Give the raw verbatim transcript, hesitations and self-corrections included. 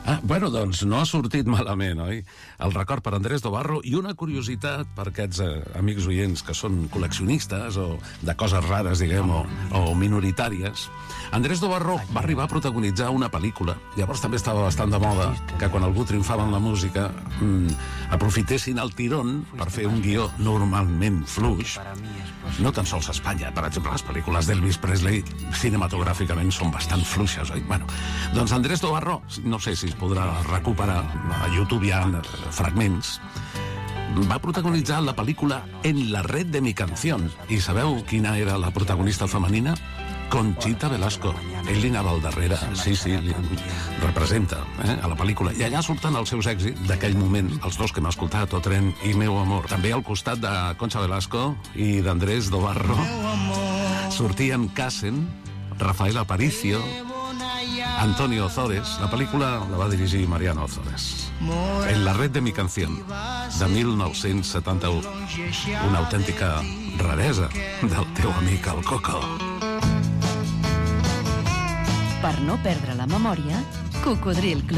Ah, bueno, doncs no ha sortit malament, oi? El record per Andrés Dobarro i una curiositat per aquests eh, amics oients que són col·leccionistes o de coses rares, diguem, o, o minoritàries. Andrés Dobarro va arribar a protagonitzar una pel·lícula. Llavors també estava bastant de moda que quan algú triomfava en la música mmm, aprofitessin el tirón per fer un guió normalment fluix. No tan sols a Espanya, per exemple, les pel·lícules d'Elvis Presley cinematogràficament són bastant fluixes, oi? Bueno, doncs Andrés Dobarro, no sé si es podrà recuperar, a YouTube hi ha fragments, va protagonitzar la pel·lícula En la red de mi canción. I sabeu quina era la protagonista femenina? Conchita Velasco. Ell li anava al darrere, sí, sí, li representa eh, a la pel·lícula. I allà surten els seus èxits d'aquell moment, els dos que hem escoltat, O tren i Meu amor. També al costat de Concha Velasco i d'Andrés Dobarro sortien Cassen, Rafael Aparicio, Antonio Ozores. La pel·lícula la va dirigir Mariano Ozores. En la red de mi canción, de mil nou-cents setanta-u. Una autèntica raresa del teu amic el Coco. Per no perdre la memòria, Cocodril Club.